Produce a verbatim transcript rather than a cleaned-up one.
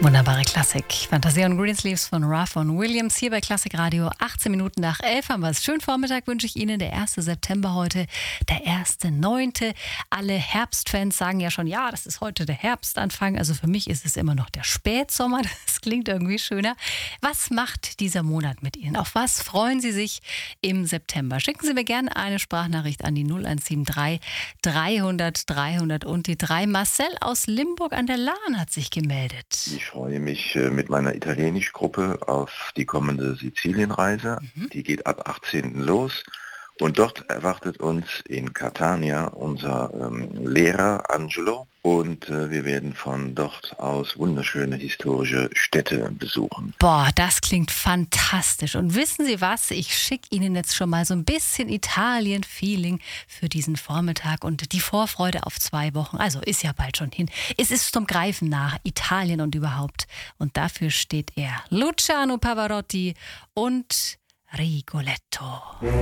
Wunderbare Klassik. Fantasia und Greensleeves von Ruff und Williams hier bei Klassik Radio. achtzehn Minuten nach elf haben wir es. Schönen Vormittag wünsche ich Ihnen. Der erste September heute, der erste neunte Alle Herbstfans sagen ja schon, ja, das ist heute der Herbstanfang. Also für mich ist es immer noch der Spätsommer. Das klingt irgendwie schöner. Was macht dieser Monat mit Ihnen? Auf was freuen Sie sich im September? Schicken Sie mir gerne eine Sprachnachricht an die null eins sieben drei dreihundert dreihundert und die drei. Marcel aus Limburg an der Lahn hat sich gemeldet. Ich freue mich mit meiner Italienisch-Gruppe auf die kommende Sizilienreise. Mhm. Die geht ab achtzehnten los. Und dort erwartet uns in Catania unser ähm, Lehrer Angelo. Und äh, wir werden von dort aus wunderschöne historische Städte besuchen. Boah, das klingt fantastisch. Und wissen Sie was? Ich schicke Ihnen jetzt schon mal so ein bisschen Italien-Feeling für diesen Vormittag und die Vorfreude auf zwei Wochen. Also ist ja bald schon hin. Es ist zum Greifen nach, Italien und überhaupt. Und dafür steht er, Luciano Pavarotti und Rigoletto.